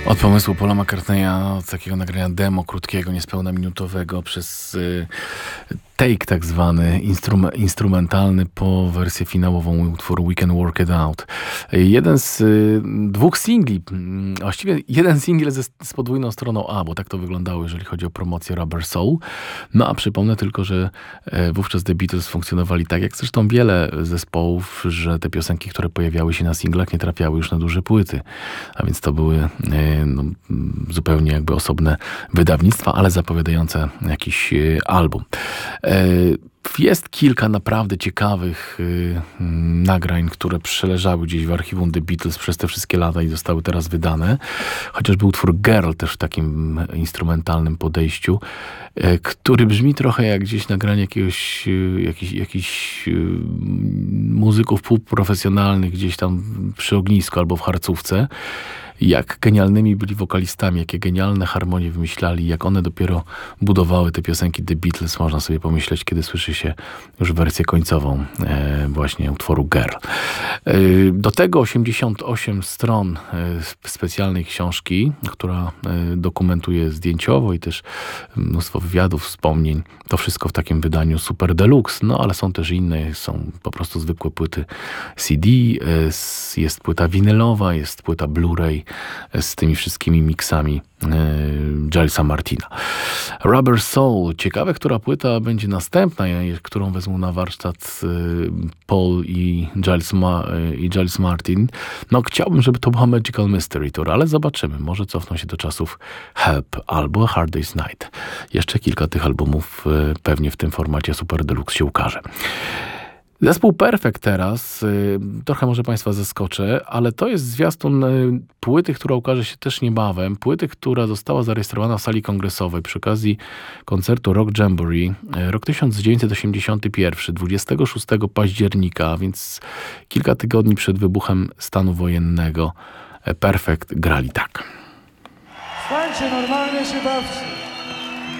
Od pomysłu Paula McCartneya, od takiego nagrania demo krótkiego, niespełna minutowego przez take tak zwany, instrumentalny po wersję finałową utworu We Can Work It Out. Jeden z dwóch singli, właściwie jeden singiel z podwójną stroną A, bo tak to wyglądało, jeżeli chodzi o promocję Rubber Soul. No a przypomnę tylko, że wówczas The Beatles funkcjonowali tak, jak zresztą wiele zespołów, że te piosenki, które pojawiały się na singlach, nie trafiały już na duże płyty. A więc to były zupełnie jakby osobne wydawnictwa, ale zapowiadające jakiś album. Jest kilka naprawdę ciekawych nagrań, które przeleżały gdzieś w archiwum The Beatles przez te wszystkie lata i zostały teraz wydane. Chociażby utwór Girl też w takim instrumentalnym podejściu, który brzmi trochę jak gdzieś nagranie jakichś muzyków półprofesjonalnych gdzieś tam przy ognisku albo w harcówce. Jak genialnymi byli wokalistami, jakie genialne harmonie wymyślali, jak one dopiero budowały te piosenki The Beatles, można sobie pomyśleć, kiedy słyszy się już wersję końcową właśnie utworu Girl. Do tego 88 stron specjalnej książki, która dokumentuje zdjęciowo i też mnóstwo wywiadów, wspomnień. To wszystko w takim wydaniu super deluxe, no ale są też inne, są po prostu zwykłe płyty CD, jest płyta winylowa, jest płyta Blu-ray z tymi wszystkimi miksami Gilesa Martina. Rubber Soul. Ciekawe, która płyta będzie następna, którą wezmą na warsztat Paul i Giles Martin. No chciałbym, żeby to była Magical Mystery Tour, ale zobaczymy. Może cofną się do czasów Help albo A Hard Day's Night. Jeszcze kilka tych albumów pewnie w tym formacie Super Deluxe się ukaże. Zespół Perfect teraz, trochę może Państwa zaskoczę, ale to jest zwiastun płyty, która ukaże się też niebawem. Płyty, która została zarejestrowana w sali kongresowej przy okazji koncertu Rock Jamboree. Rok 1981, 26 października, więc kilka tygodni przed wybuchem stanu wojennego. Perfect grali tak. Stańcie, normalnie się bawcie.